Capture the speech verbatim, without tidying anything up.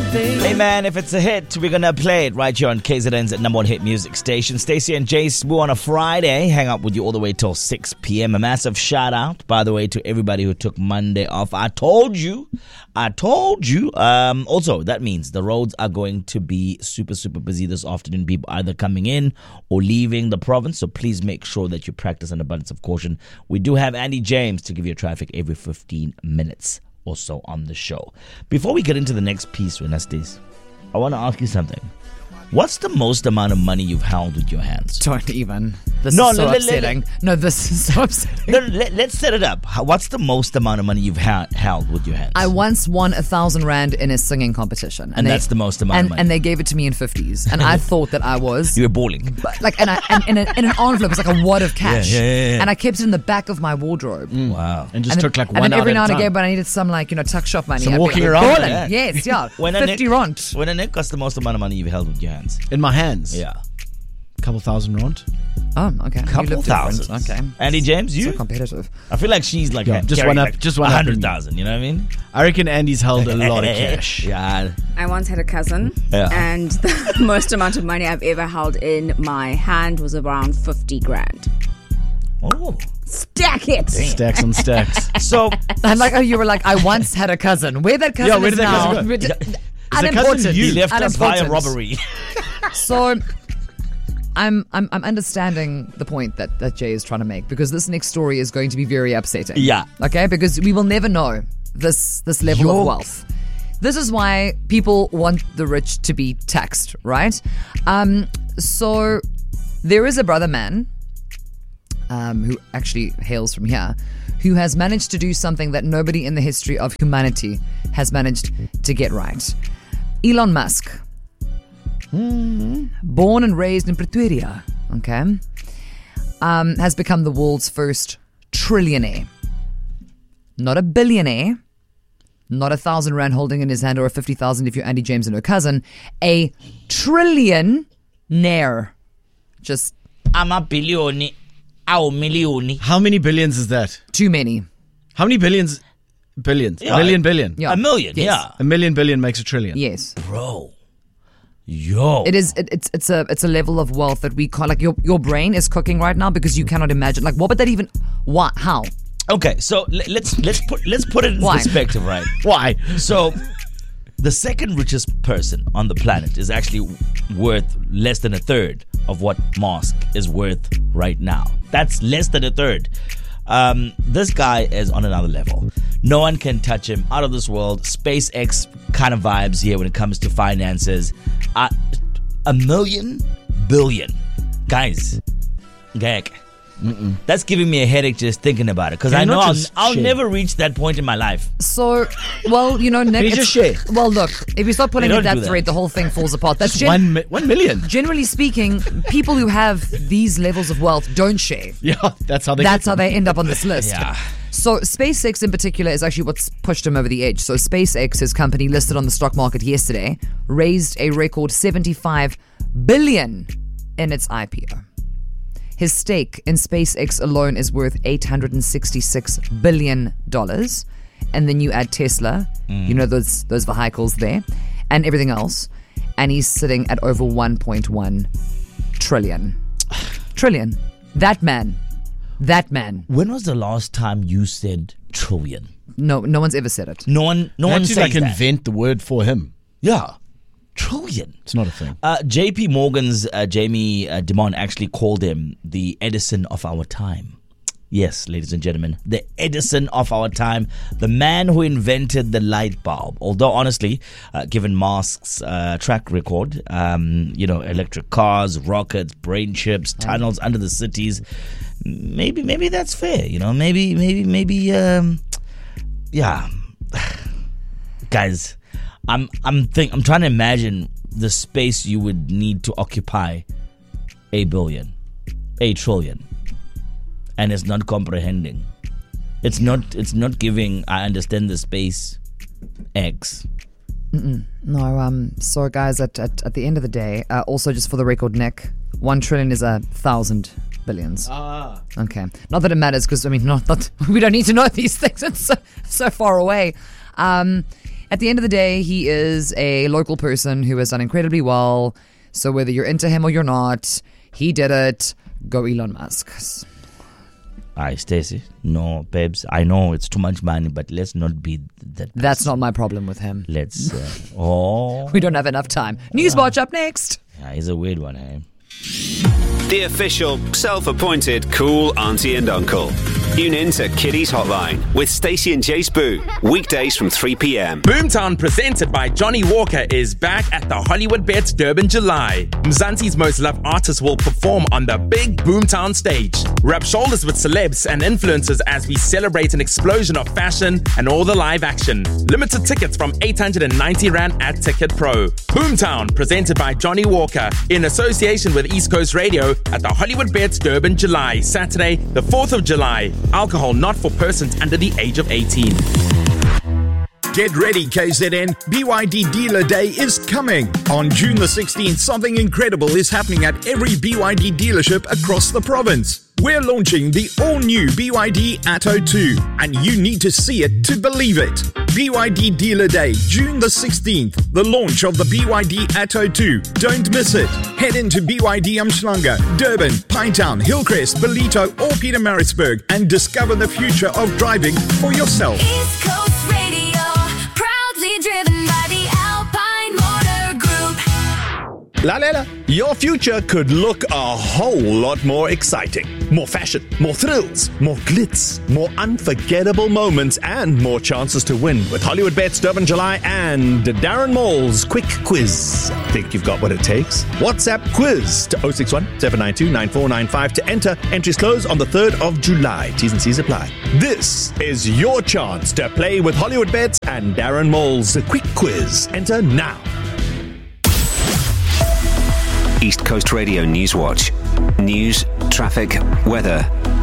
Hey man, if it's a hit, we're gonna play it right here on K Z N's number one hit music station. Stacey and Jace Wu on a Friday. Hang out with you all the way till six p.m. A massive shout out, by the way, to everybody who took Monday off. I told you. I told you. Um, also, that means the roads are going to be super, super busy this afternoon. People either coming in or leaving the province. So please make sure that you practice an abundance of caution. We do have Andy James to give you traffic every fifteen minutes or so on the show. Before we get into the next piece, Renastis, I want to ask you something. What's the most amount of money you've held with your hands? Don't even. This No, is so let- let- upsetting. No, this is so upsetting. No, let, let's set it up. How- What's the most amount of money you've ha- held with your hands? I once won a thousand rand in a singing competition, And that's the most amount of and, money. And they gave it to me in fifties, and I thought that I was You were balling. but like, and I and in, a, in an envelope, it was like a wad of cash, Yeah, yeah, yeah, yeah. and I kept it in the back of my wardrobe. Wow. And just And took then, like and one then every out now at and a time. again, but I needed some like you know tuck shop money. Some I'd be walking like, around, balling. yeah. Yes, yeah, When a fifty Nick- rand. When a Nick, what's the most amount of money you've held with your hands? In my hands. Yeah. A couple thousand rand. Oh, okay. You Couple look different. thousands. Okay. Andy James, you? So competitive. I feel like she's like Yeah, a- just carrying one up- like just one a up in hundred me. thousand. You know what I mean? I reckon Andy's held a lot of cash. Yeah. I once had a cousin, Yeah. and the most amount of money I've ever held in my hand was around fifty grand. Oh. Stack it! Stacks on stacks. So I like how you were like, I once had a cousin. Where that cousin Yeah, where is did that now. cousin go? We're d- cousin Unimportant. you? he left us via Unimportant. robbery. So I'm I'm I'm understanding the point that, that Jay is trying to make, because this next story is going to be very upsetting. Yeah. Okay, because we will never know this this level Yo. of wealth. This is why people want the rich to be taxed, right? Um, so there is a brother man um, who actually hails from here, who has managed to do something that nobody in the history of humanity has managed to get right. Elon Musk, born and raised in Pretoria, okay, um, has become the world's first trillionaire. Not a billionaire, not a thousand rand holding in his hand, or a fifty thousand if you're Andy James and her cousin. A trillionaire. Just I'm a billion. Ow, million. How many billions is that? too many. How many billions? Billions. Yeah. A million billion. Yeah. A million, Yes. yeah. A million billion makes a trillion. Yes. Bro. Yo. It is. It, it's. It's a. It's a level of wealth that we can't. Like your your brain is cooking right now because you cannot imagine. Like, what would that even? What? How? Okay, so l- let's let's put let's put it in Why? perspective, right? Why? So, the second richest person on the planet is actually worth less than a third of what Musk is worth right now. That's less than a third. Um, this guy is on another level. No one can touch him. Out of this world. SpaceX kind of vibes here when it comes to finances. Uh, a million billion. Guys, gag. Mm-mm. That's giving me a headache just thinking about it, because Can I you know not I'll, just I'll share? never reach that point in my life. So, well, you know, Nick. you it's- just share? Well, look, if you start pulling They at don't that do that. thread, the whole thing falls apart. That's gen- One, mi- one million. generally speaking, people who have these levels of wealth don't share. Yeah, that's how they That's get how they end up on this list. Yeah. So SpaceX in particular is actually what's pushed him over the edge. So SpaceX, his company listed on the stock market yesterday, raised a record seventy-five billion in its I P O. His stake in SpaceX alone is worth eight hundred sixty-six billion dollars. And then you add Tesla, you know, those those vehicles there, and everything else. And he's sitting at over one point one trillion. Trillion. That man. That man. When was the last time you said trillion? No, no one's ever said it. No one, no I one had to says like that. invent the word for him. Yeah, trillion. It's not a thing. Uh, J P Morgan's uh, Jamie uh, Dimon actually called him the Edison of our time. Yes, ladies and gentlemen, the Edison of our time, the man who invented the light bulb. Although, honestly, uh, given Musk's uh, track record, um, you know, electric cars, rockets, brain chips, tunnels under the cities, maybe, maybe that's fair. You know, maybe, maybe, maybe, um, yeah, guys. I'm, I'm think, I'm trying to imagine the space you would need to occupy a billion, a trillion. And it's not comprehending. It's not. It's not giving. I understand the space. X. No, um, so guys, at, at, at the end of the day, uh, also just for the record, Nick, one trillion is a thousand billions. Ah. Okay. Not that it matters, because, I mean, not, not we don't need to know these things. It's so, so far away. Um, At the end of the day, he is a local person who has done incredibly well. So whether you're into him or you're not, he did it. Go Elon Musk. Aye, Stacey. No, babes. I know it's too much money, but let's not be that. That's not my problem with him. Let's. Uh, oh. We don't have enough time. Newswatch up next. Yeah, he's a weird one, eh? The official, self-appointed cool auntie and uncle. Tune in to Kiddies Hotline with Stacey and Jace Boo. Weekdays from three p.m. Boomtown, presented by Johnny Walker, is back at the Hollywood Bets Durban July. Mzansi's most loved artists will perform on the big Boomtown stage. Rub shoulders with celebs and influencers as we celebrate an explosion of fashion and all the live action. Limited tickets from eight hundred ninety rand at Ticket Pro. Boomtown, presented by Johnny Walker, in association with East Coast Radio at the Hollywood Bets Durban July, Saturday, the fourth of July. Alcohol not for persons under the age of eighteen. Get ready, K Z N. B Y D Dealer Day is coming. On June the sixteenth, something incredible is happening at every B Y D dealership across the province. We're launching the all-new B Y D Atto two, and you need to see it to believe it. B Y D Dealer Day, June the sixteenth, the launch of the B Y D Atto two. Don't miss it. Head into B Y D Umhlanga, Durban, Pinetown, Hillcrest, Ballito, or Pietermaritzburg and discover the future of driving for yourself. East Coast Radio, proudly driven by the Alpine Motor Group. La Lela, your future could look a whole lot more exciting. More fashion, more thrills, more glitz, more unforgettable moments, and more chances to win with Hollywood Bets Durban July and Darren Moll's Quick Quiz. Think you've got what it takes? WhatsApp quiz to oh six one, seven nine two, nine four nine five to enter. Entries close on the third of July. T's and C's apply. This is your chance to play with Hollywood Bets and Darren Moll's Quick Quiz. Enter now. East Coast Radio Newswatch. News, traffic, weather,